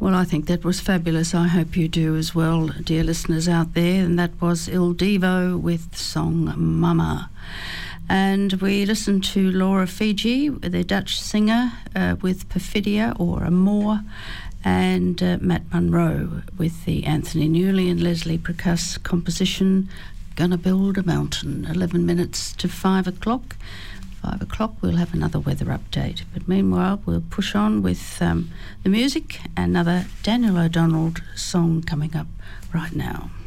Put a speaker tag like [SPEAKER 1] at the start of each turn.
[SPEAKER 1] Well, I think that was fabulous. I hope you do as well, dear listeners out there. And that was Il Divo with song Mama. And we listened to Laura Fiji, the Dutch singer, with Perfidia or Amor, and Matt Monro with the Anthony Newley and Leslie Percuss composition, Gonna Build a Mountain. 11 minutes to 5 o'clock. 5 o'clock we'll have another weather update. But meanwhile, we'll push on with the music. Another Daniel O'Donnell song coming up right now.